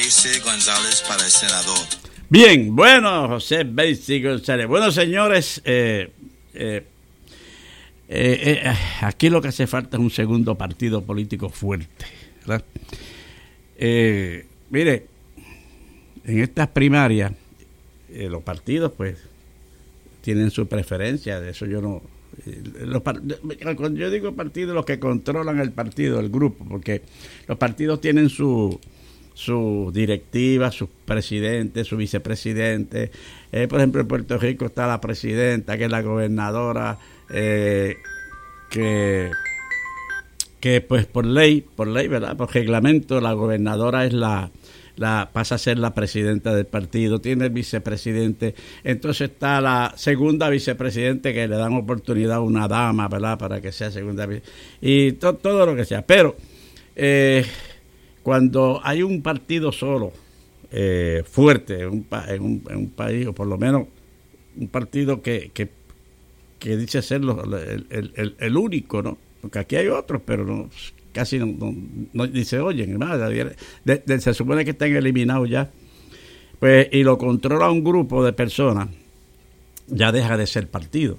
Basic González para el senador. Bien, bueno, José Basic González. Bueno, señores, aquí lo que hace falta es un segundo partido político fuerte, ¿verdad? Mire, en estas primarias, los partidos, pues, tienen su preferencia, de eso yo no... Cuando yo digo partidos, los que controlan el partido, el grupo, porque los partidos tienen su directiva, sus presidentes, su vicepresidente. Por ejemplo, en Puerto Rico está la presidenta, que es la gobernadora, que pues por ley, ¿verdad? Por reglamento, la gobernadora es pasa a ser la presidenta del partido, tiene el vicepresidente, entonces está la segunda vicepresidente, que le dan oportunidad a una dama, ¿verdad?, para que sea segunda y todo lo que sea, pero cuando hay un partido solo fuerte en un país, o por lo menos un partido que dice ser el único, ¿no?, porque aquí hay otros, pero casi no dice, oye, se supone que están eliminados ya, pues, y lo controla un grupo de personas, ya deja de ser partido.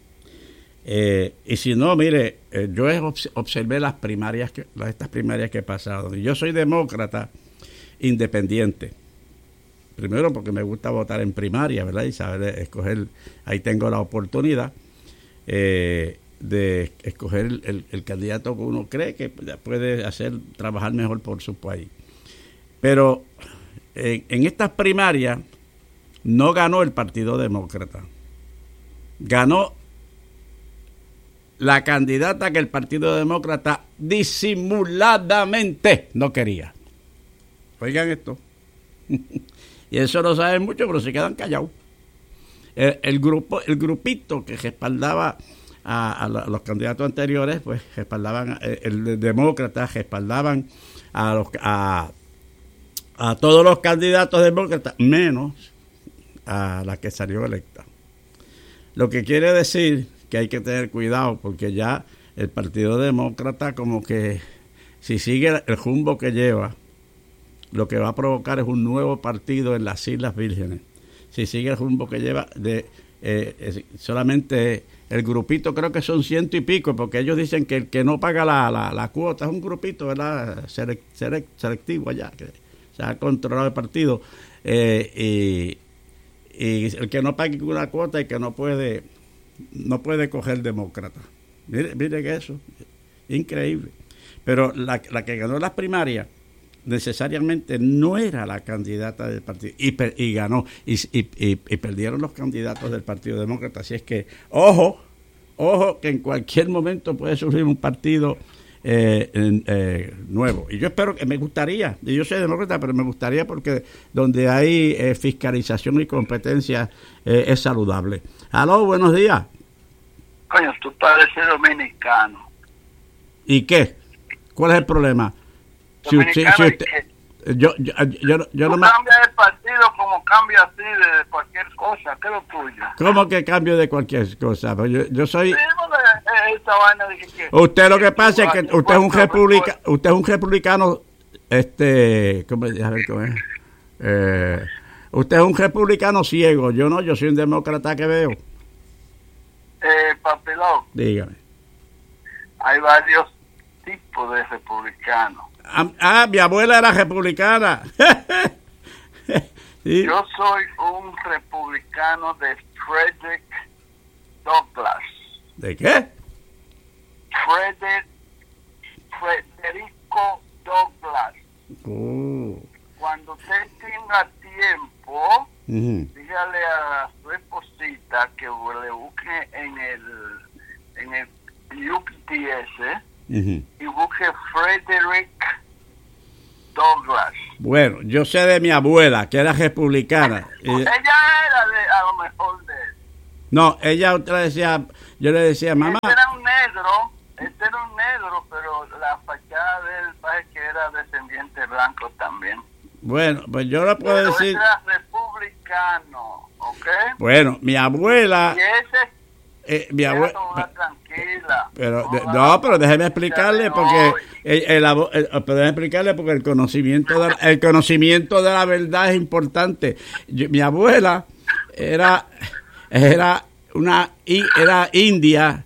Y si no, mire, yo observé estas primarias que he pasado, y yo soy demócrata independiente. Primero porque me gusta votar en primaria, ¿verdad?, y saber escoger, ahí tengo la oportunidad de escoger el candidato que uno cree que puede trabajar mejor por su país. Pero en estas primarias no ganó el Partido Demócrata, ganó la candidata que el Partido Demócrata disimuladamente no quería. Oigan esto. Y eso lo saben mucho, pero se quedan callados. El grupito que respaldaba a los candidatos anteriores, pues respaldaban, el demócrata respaldaban a todos los candidatos demócratas, menos a la que salió electa. Lo que quiere decir que hay que tener cuidado, porque ya el Partido Demócrata, como que si sigue el rumbo que lleva, lo que va a provocar es un nuevo partido en las Islas Vírgenes. Si sigue el rumbo que lleva solamente el grupito, creo que son 100 y pico, porque ellos dicen que el que no paga la cuota es un grupito, ¿verdad?, selectivo allá, que se ha controlado el partido, y el que no pague una cuota y que no puede coger demócrata. Mire que eso, increíble. Pero la que ganó las primarias necesariamente no era la candidata del partido, y ganó, y perdieron los candidatos del Partido Demócrata. Así es que, ojo, que en cualquier momento puede surgir un partido nuevo. Y yo espero que, me gustaría, y yo soy demócrata, pero me gustaría, porque donde hay fiscalización y competencia es saludable. Aló, buenos días. Coño, tú pareces dominicano. ¿Y qué? ¿Cuál es el problema? Si usted, yo no me... cambia de partido como cambia así de cualquier cosa. ¿Qué es lo tuyo? ¿Cómo que cambio de cualquier cosa? Yo soy... Sí, esta vaina de que usted, lo que pasa es que usted es un republicano, ¿cómo es? Usted es un republicano ciego. Yo no, yo soy un demócrata que veo. Papelón. Dígame. Hay varios tipos de republicanos. Mi abuela era republicana. Sí. Yo soy un republicano de Frederick Douglass. ¿De qué? Federico Douglass. Cuando usted tenga tiempo, dígale a su esposita que le busque en el UPTS y busque Frederick Douglass. Bueno, yo sé de mi abuela, que era republicana. Ella era a lo mejor de él. No, ella yo le decía, mamá. Este era un negro, pero la fachada de él parece que era descendiente blanco también. Bueno, pues yo le puedo decir. Era republicano, ¿ok? Bueno, mi abuela. Y ese. Mi abuela. Tranquilo. tranquila. Pero pero déjeme explicarle porque el conocimiento de la verdad es importante. Mi abuela era india,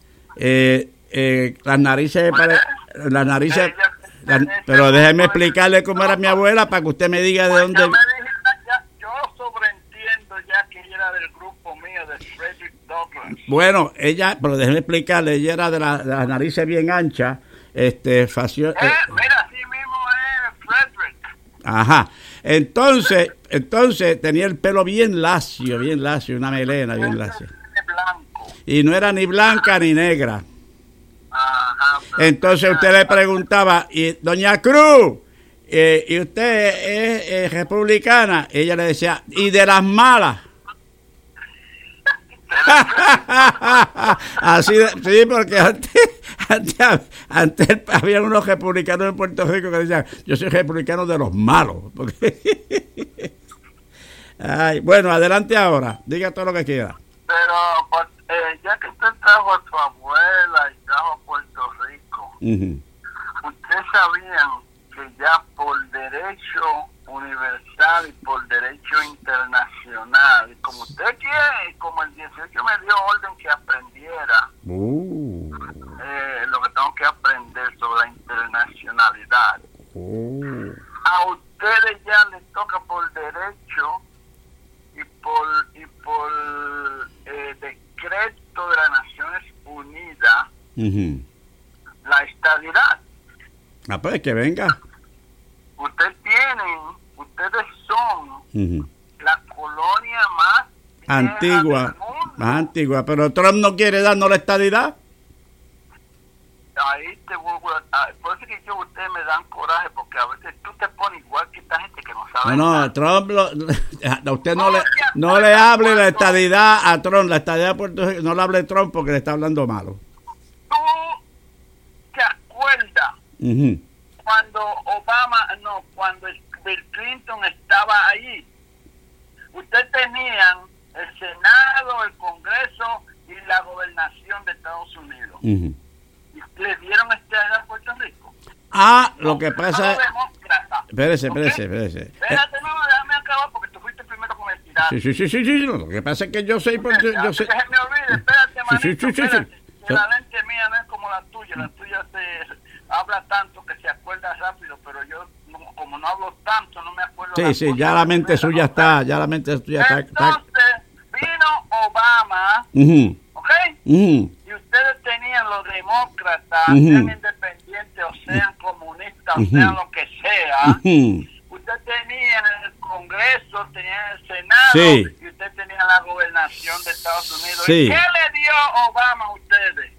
las narices, pero déjeme explicarle cómo era mi abuela para que usted me diga de dónde. Yo sobreentiendo ya que ella era del grupo mío de Frederick Douglass. Bueno, pero déjeme explicarle, ella era de las narices bien anchas, mira, así mismo es Frederick. Ajá. Entonces tenía el pelo bien lacio, una melena bien lacia. Blanco. Y no era ni blanca ni negra. Ajá. Entonces usted le preguntaba, y doña Cruz, ¿y usted es republicana? Ella le decía, ¿y de las malas? Así sí, porque antes había unos republicanos en Puerto Rico que decían, yo soy republicano de los malos. Ay, bueno, adelante ahora, diga todo lo que quiera. Pero ya que usted trajo a su abuela y trajo a Puerto Rico, ustedes sabían que ya por derecho universal y por derecho internacional, como usted quiere, como el 18 me dio orden que aprendiera lo que tengo que aprender sobre la internacionalidad, a ustedes ya les toca por derecho y por decreto de las Naciones Unidas la estadidad. Pues que venga. Ustedes son la colonia más antigua, pero Trump no quiere darnos la estadidad. Ahí por eso que ustedes me dan coraje, porque a veces tú te pones igual que esta gente que no sabe nada. Trump, a usted no le hable la estadidad a Trump, la estadidad de Puerto Rico, no le hable Trump porque le está hablando malo. ¿Tú te acuerdas cuando Bill Clinton estaba ahí? Ustedes tenían el Senado, el Congreso y la gobernación de Estados Unidos. ¿Le dieron estadidad a Puerto Rico? Lo que pasa es... Espérese. Espérate, déjame acabar porque tú fuiste primero con el tirado. Sí. Lo que pasa es que yo sé... Que se me olvide, espérate, manito, espérate. Que la lente mía no es como la tuya se habla tanto que se acuerda rápido, pero yo, como no hablo tanto, no me acuerdo. Sí, ya la mente suya está, Entonces, vino Obama, ¿ok? Y ustedes tenían los demócratas, sean independientes o sean comunistas o sean lo que sea. Ustedes tenían el Congreso, tenían el Senado y ustedes tenían la gobernación de Estados Unidos. ¿Y qué le dio Obama a ustedes?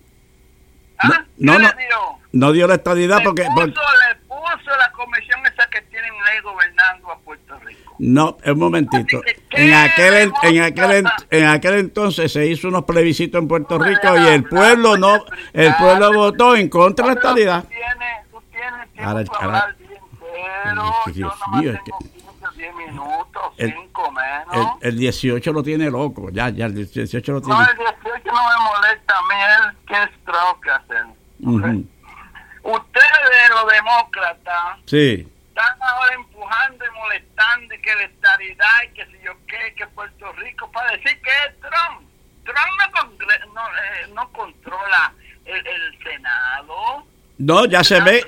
No dio la estadidad porque... Le puso la comisión esa que tienen ahí gobernando a Puerto Rico. No, un momentito. En aquel entonces se hizo unos plebiscitos en Puerto Rico y el pueblo votó en contra de la estadidad. Tú tienes tiempo para hablar bien, pero yo nomás tengo 10 minutos, 5 menos. El 18 lo tiene loco, ya el 18 lo tiene. No, el 18 no me molesta a mí, él tiene trabajo que hacer. Ustedes, los demócratas, están ahora empujando y molestando y que la estadidad y que si yo qué, que Puerto Rico, para decir que es Trump. Trump no controla el Senado. No, ya se ve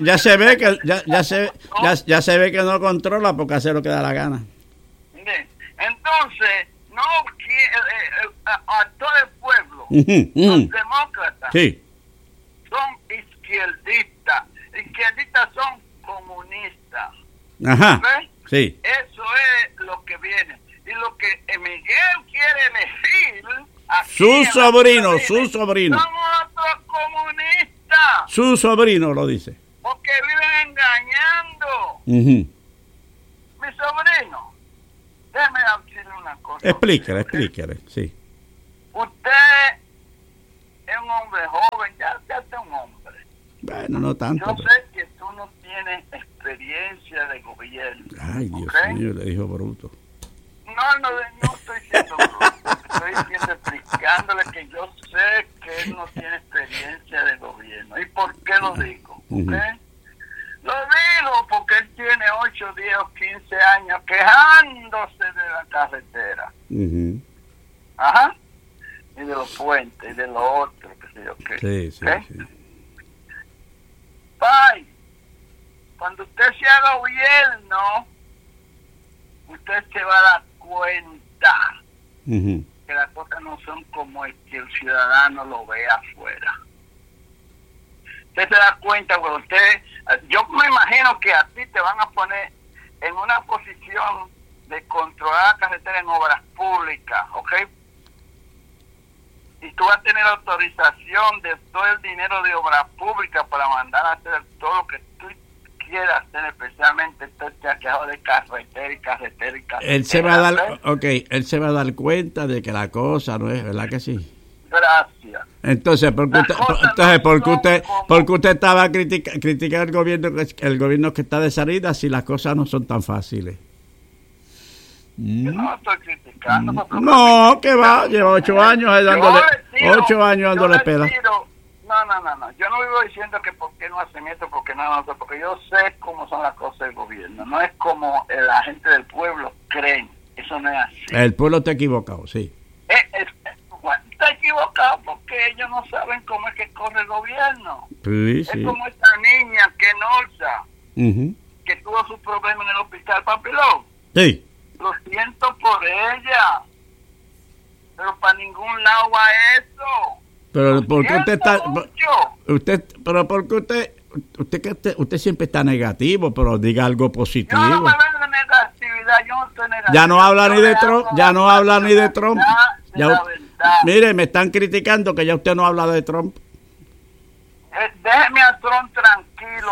que no controla porque hace lo que da la gana. Entonces, a todo el pueblo, los demócratas son izquierdistas. Izquierdistas son comunistas. ¿Ves? Sí. Eso es lo que viene. Y lo que Miguel quiere elegir su sobrino. Son otros comunistas. Su sobrino lo dice. Porque viven engañando. Mi sobrino. Déjeme decirle una cosa. Explíquele, sí. Usted es un hombre joven, ya es un hombre. Bueno, no tanto. Yo sé que tú no tienes experiencia de gobierno. Ay, Dios mío, le dijo bruto. No estoy diciendo bruto. Estoy explicándole que yo sé que él no tiene experiencia de gobierno. ¿Y por qué lo digo? ¿Okay? Lo digo porque él tiene 8, 10 o 15 años quejándose de la carretera. Ajá. Y de los puentes, y de lo otro, qué sé yo qué. Sí. Pai, cuando usted sea gobierno, usted se va a dar cuenta que las cosas no son como el que el ciudadano lo ve afuera. Usted se da cuenta cuando usted, yo me imagino que a ti te van a poner en una posición de controlar la carretera en obras públicas, ¿ok? Y tú vas a tener autorización de todo el dinero de obras públicas para mandar a hacer todo lo que tú quieras hacer, especialmente todo este aquejado de carretera. Él se va a dar, él se va a dar cuenta de que la cosa no es, ¿verdad que sí? Gracias. Entonces, porque usted estaba criticando el gobierno que está de salida si las cosas no son tan fáciles. Yo no estoy criticando. No, que va, lleva 8 años dándole, 8 años dándole pela. No, yo no vivo diciendo que por qué no hacen esto, porque yo sé cómo son las cosas del gobierno, no es como la gente del pueblo creen, eso no es así. El pueblo está equivocado, sí. Está equivocado porque ellos no saben cómo es que corre el gobierno. Sí. Es como esta niña que Norsa, que tuvo su problema en el hospital Papilón. Sí. Lo siento por ella, pero para ningún lado va eso. Pero porque usted está, usted siempre está negativo, pero diga algo positivo. Yo no me veo de negatividad, yo no estoy negativo. Ya no habla ni de Trump, Mire, me están criticando que ya usted no habla de Trump. Déjeme a Trump tranquilo.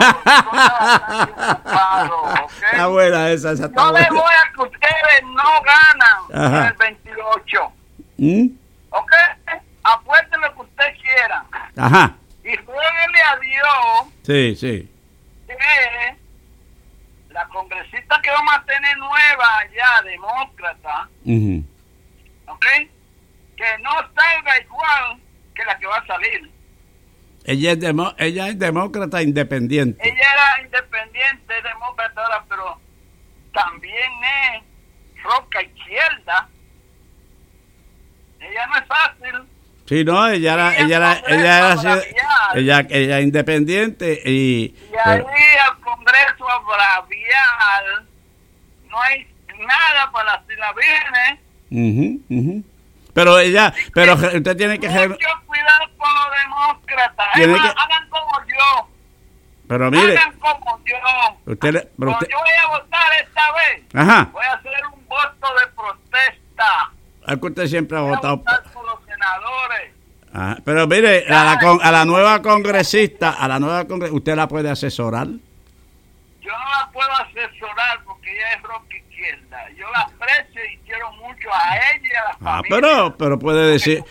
Está buena esa está buena. Le voy a que ustedes no ganan el 28. ¿Ok? Apuesten lo que ustedes quieran. Ajá. Y ruéguenle a Dios. Sí. Que la congresista que vamos a tener nueva allá, demócrata, ¿ok? Que no salga igual que la que va a salir. Ella es demócrata independiente. Ella era independiente, demócrata ahora, pero también es roca izquierda. Ella no es fácil. Sí, no, ella era independiente y ahí al Congreso a braviar, no hay nada para si la viene. Pero usted tiene que mucho cuidado con los demócratas. Hagan como yo. Pero mire, hagan como yo. Usted yo voy a votar esta vez. Voy a hacer un voto de protesta. Es que usted siempre ha votado por los senadores. Pero mire, a la nueva congresista, usted la puede asesorar. Yo no la puedo asesorar porque ella es roca izquierda. Yo la aprecio y quiero mucho a ella y a la familia. Pero puede decir,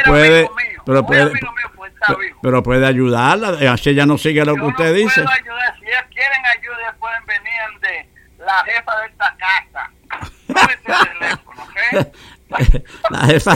pero puede ayudarla, así ella no sigue lo que usted dice. Puedo ayudar. Si ellas quieren ayuda, pueden venir de la jefa de esta casa. ¿Cuál es el teléfono, ok? La jefa.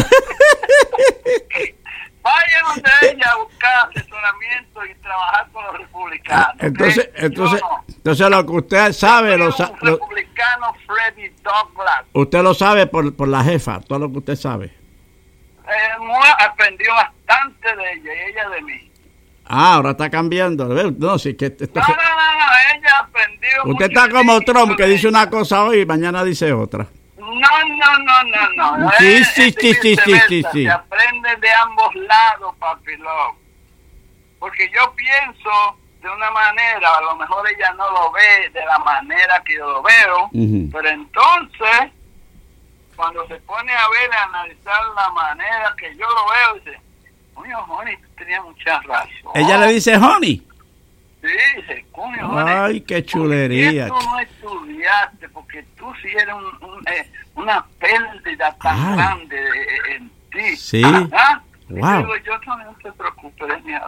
Vayan donde ella a buscar asesoramiento y trabajar con los republicanos. Entonces lo que usted sabe, republicano Freddy Douglass. Usted lo sabe por la jefa, todo lo que usted sabe. Aprendió bastante de ella y ella de mí. Ahora está cambiando. No, sí que no, ella aprendió. Usted está como Trump, que dice una cosa hoy y mañana dice otra. No. Sí. Se aprende de ambos lados, papilón. Porque yo pienso de una manera, a lo mejor ella no lo ve de la manera que yo lo veo, pero entonces, cuando se pone a ver, a analizar la manera que yo lo veo, dice, coño, Honey, tú tenías mucha razón. ¿Ella le dice Honey? Sí, dice, coño, Honey. Ay, qué chulería. Tú no estudiaste, porque tú sí eres una pérdida tan grande en ti. Sí. Wow. Wow. Digo, yo no te preocupes,